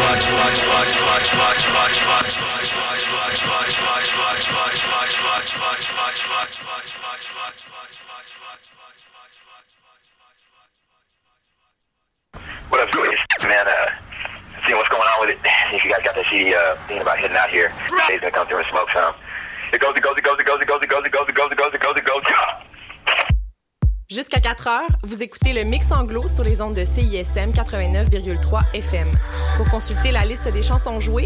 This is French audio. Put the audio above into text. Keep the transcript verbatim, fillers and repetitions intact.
What up, Joyce? Man, uh, seeing what's going on with it. If you guys got that C D, uh, thinking about hitting out here, Dave's gonna come through and smoke some. It goes, it goes, it goes, it goes, it goes, it goes, it goes, it goes, it goes, it goes, it goes, it goes. Jusqu'à quatre heures, vous écoutez le Mix Anglo sur les ondes de C I S M quatre-vingt-neuf virgule trois F M. Pour consulter la liste des chansons jouées,